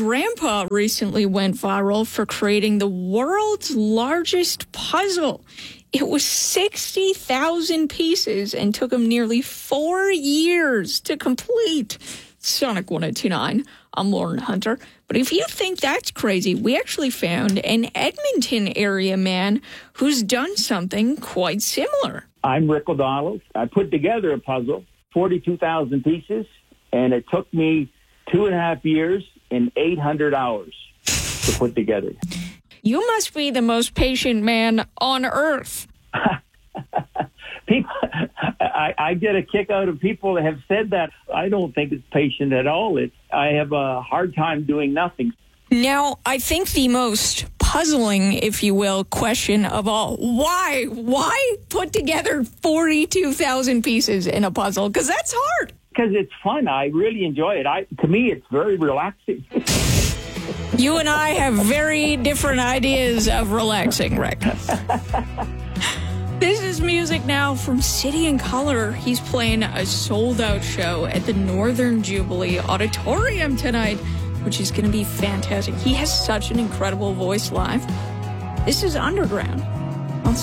grandpa recently went viral for creating the world's largest puzzle. It was 60,000 pieces and took him nearly 4 years to complete. Sonic 102.9, I'm Lauren Hunter. But if you think that's crazy, we actually found an Edmonton area man who's done something quite similar. I'm Rick O'Donnell. I put together a puzzle, 42,000 pieces, and it took me 2.5 years and 800 hours to put together. You must be the most patient man on earth. People, I get a kick out of people that have said that. I don't think it's patient at all. I have a hard time doing nothing. Now, I think the most puzzling, if you will, question of all, why? Why put together 42,000 pieces in a puzzle? Because that's hard. Because it's fun. I really enjoy it. To me, it's very relaxing. You and I have very different ideas of relaxing, Rick. This is music now from City and Color. He's playing a sold-out show at the Northern Jubilee Auditorium tonight, which is going to be fantastic. He has such an incredible voice live. This is Underground.